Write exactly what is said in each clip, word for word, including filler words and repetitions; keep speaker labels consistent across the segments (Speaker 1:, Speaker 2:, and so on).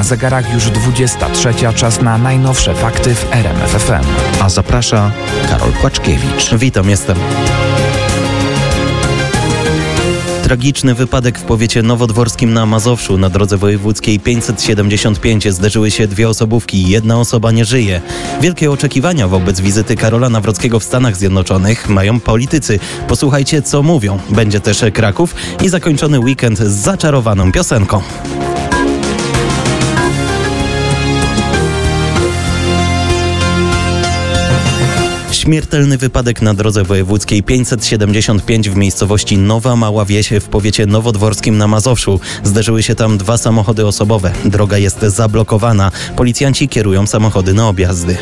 Speaker 1: zegarach już dwudziesta trzecia, czas na najnowsze fakty w R M F F M.
Speaker 2: A zaprasza Karol Płaczkiewicz.
Speaker 3: Witam, jestem. Tragiczny wypadek w powiecie nowodworskim na Mazowszu. Na drodze wojewódzkiej pięćset siedemdziesiąt pięć zderzyły się dwie osobówki. Jedna osoba nie żyje. Wielkie oczekiwania wobec wizyty Karola Nawrockiego w Stanach Zjednoczonych mają politycy. Posłuchajcie, co mówią. Będzie też Kraków i zakończony weekend z zaczarowaną piosenką. Śmiertelny wypadek na drodze wojewódzkiej pięćset siedemdziesiąt pięć w miejscowości Nowa Mała Wieś w powiecie nowodworskim na Mazowszu. Zderzyły się tam dwa samochody osobowe. Droga jest zablokowana. Policjanci kierują samochody na objazdy.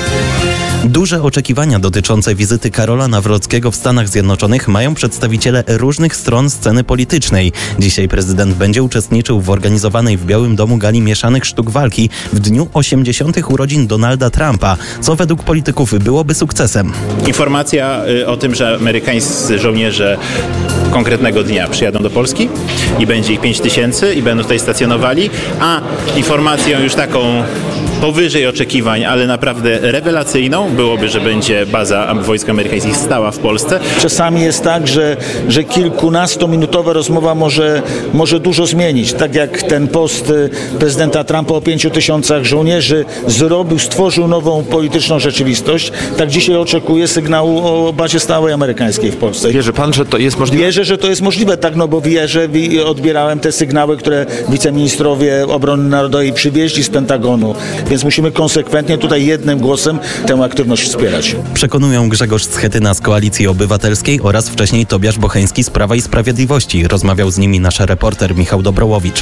Speaker 3: Duże oczekiwania dotyczące wizyty Karola Nawrockiego w Stanach Zjednoczonych mają przedstawiciele różnych stron sceny politycznej. Dzisiaj prezydent będzie uczestniczył w organizowanej w Białym Domu gali mieszanych sztuk walki w dniu osiemdziesiątych urodzin Donalda Trumpa, co według polityków byłoby sukcesem.
Speaker 4: Informacja o tym, że amerykańscy żołnierze konkretnego dnia przyjadą do Polski i będzie ich pięć tysięcy i będą tutaj stacjonowali, a informacją już taką powyżej oczekiwań, ale naprawdę rewelacyjną byłoby, że będzie baza wojsk amerykańskich stała w Polsce.
Speaker 5: Czasami jest tak, że, że kilkunastominutowa rozmowa może, może dużo zmienić. Tak jak ten post prezydenta Trumpa o pięciu tysiącach żołnierzy zrobił, stworzył nową polityczną rzeczywistość, tak dzisiaj oczekuję sygnału o bazie stałej amerykańskiej w Polsce.
Speaker 2: Wierzy pan, że to jest możliwe?
Speaker 5: Wierzę, że to jest możliwe, tak, no bo wierzę, odbierałem te sygnały, które wiceministrowie obrony narodowej przywieźli z Pentagonu. Więc musimy konsekwentnie tutaj jednym głosem tę aktywność wspierać.
Speaker 3: Przekonują Grzegorz Schetyna z Koalicji Obywatelskiej oraz wcześniej Tobiasz Bocheński z Prawa i Sprawiedliwości. Rozmawiał z nimi nasz reporter Michał Dobrołowicz.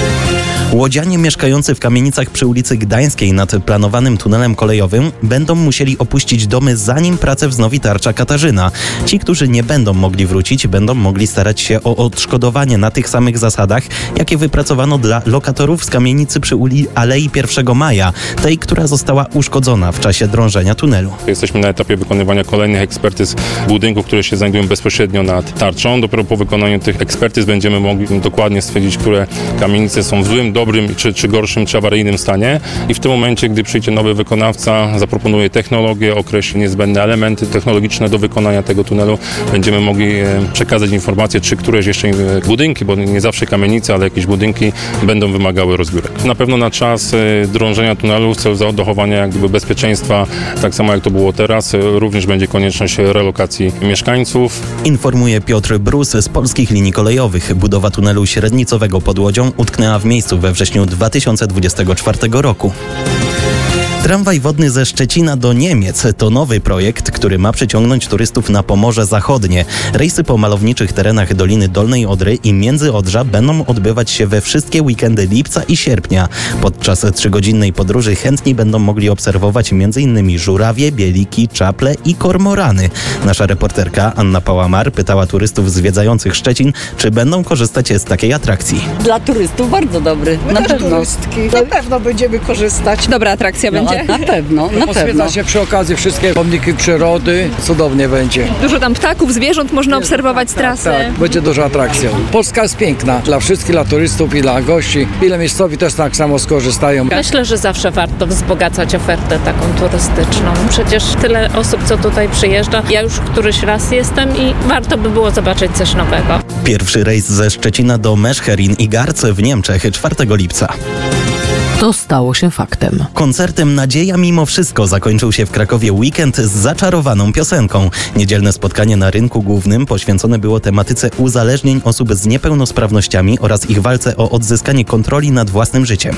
Speaker 3: Łodzianie mieszkający w kamienicach przy ulicy Gdańskiej nad planowanym tunelem kolejowym będą musieli opuścić domy, zanim prace wznowi tarcza Katarzyna. Ci, którzy nie będą mogli wrócić, będą mogli starać się o odszkodowanie na tych samych zasadach, jakie wypracowano dla lokatorów z kamienicy przy uli Alei pierwszego Maja, tej, która została uszkodzona w czasie drążenia tunelu.
Speaker 6: Jesteśmy na etapie wykonywania kolejnych ekspertyz budynków, które się znajdują bezpośrednio nad tarczą. Dopiero po wykonaniu tych ekspertyz będziemy mogli dokładnie stwierdzić, które kamienice są w złym, dobrym czy, czy gorszym, czy awaryjnym stanie. I w tym momencie, gdy przyjdzie nowy wykonawca, zaproponuje technologię, określi niezbędne elementy technologiczne do wykonania tego tunelu, będziemy mogli przekazać informacje, czy któreś jeszcze budynki, bo nie zawsze kamienice, ale jakieś budynki będą wymagały rozbiórek. Na pewno na czas drążenia tunelu w celu dochowania jak gdyby bezpieczeństwa, tak samo jak to było teraz, również będzie konieczność relokacji mieszkańców.
Speaker 3: Informuje Piotr Brus z Polskich Linii Kolejowych. Budowa tunelu średnicowego pod Łodzią utknęła w miejscu we wrześniu dwa tysiące dwudziestego czwartego roku. Tramwaj wodny ze Szczecina do Niemiec to nowy projekt, który ma przyciągnąć turystów na Pomorze Zachodnie. Rejsy po malowniczych terenach Doliny Dolnej Odry i Międzyodrza będą odbywać się we wszystkie weekendy lipca i sierpnia. Podczas trzygodzinnej podróży chętni będą mogli obserwować m.in. żurawie, bieliki, czaple i kormorany. Nasza reporterka Anna Pałamar pytała turystów zwiedzających Szczecin, czy będą korzystać z takiej atrakcji.
Speaker 7: Dla turystów bardzo dobry,
Speaker 8: My
Speaker 7: na
Speaker 8: też
Speaker 7: pewno.
Speaker 8: turystki. Na pewno będziemy korzystać.
Speaker 9: Dobra atrakcja będzie?
Speaker 7: Na pewno, na pewno.
Speaker 10: Zwiedza się przy okazji wszystkie pomniki przyrody, cudownie będzie.
Speaker 9: Dużo tam ptaków, zwierząt można obserwować z trasy.
Speaker 10: Tak, będzie duża atrakcja. Polska jest piękna dla wszystkich, dla turystów i dla gości. Ile miejscowi też tak samo skorzystają.
Speaker 11: Myślę, że zawsze warto wzbogacać ofertę taką turystyczną. Przecież tyle osób, co tutaj przyjeżdża. Ja już któryś raz jestem i warto by było zobaczyć coś nowego.
Speaker 3: Pierwszy rejs ze Szczecina do Meschherin i Garz w Niemczech czwartego lipca.
Speaker 12: To stało się faktem.
Speaker 3: Koncertem Nadzieja mimo wszystko zakończył się w Krakowie weekend z zaczarowaną piosenką. Niedzielne spotkanie na rynku głównym poświęcone było tematyce uzależnień osób z niepełnosprawnościami oraz ich walce o odzyskanie kontroli nad własnym życiem.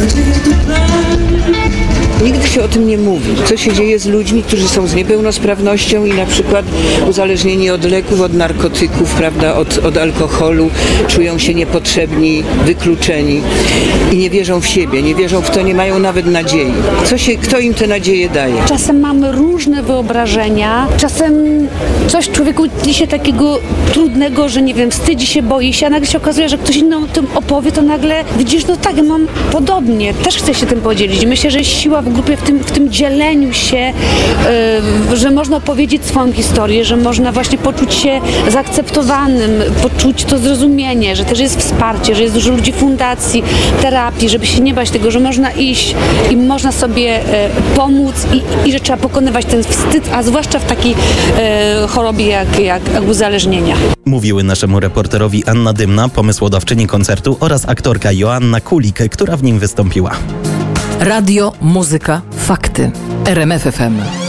Speaker 13: Nigdy się o tym nie mówi. Co się dzieje z ludźmi, którzy są z niepełnosprawnością i na przykład uzależnieni od leków, od narkotyków, prawda, od, od alkoholu, czują się niepotrzebni, wykluczeni i nie wierzą w siebie, nie wierzą w to, nie mają nawet nadziei. Co się, kto im tę nadzieję daje?
Speaker 14: Czasem mamy różne wyobrażenia, czasem coś człowieku się takiego trudnego, że nie wiem, wstydzi się, boi się, a nagle się okazuje, że ktoś inny o tym opowie, to nagle widzisz, no tak, ja mam podobnie, też chcę się tym podzielić. Myślę, że jest siła w grupie, w tym, w tym dzieleniu się, y, że można opowiedzieć swoją historię, że można właśnie poczuć się zaakceptowanym, poczuć to zrozumienie, że też jest wsparcie, że jest dużo ludzi fundacji, terapii, żeby się nie bać tego, że można iść i można sobie y, pomóc i, i że trzeba pokonywać ten wstyd, a zwłaszcza w takiej y, chorobie jak, jak, jak uzależnienia.
Speaker 3: Mówiły naszemu reporterowi Anna Dymna, pomysłodawczyni koncertu, oraz aktorka Joanna Kulik, która w nim wystąpiła.
Speaker 12: Radio, muzyka, fakty. R M F F M.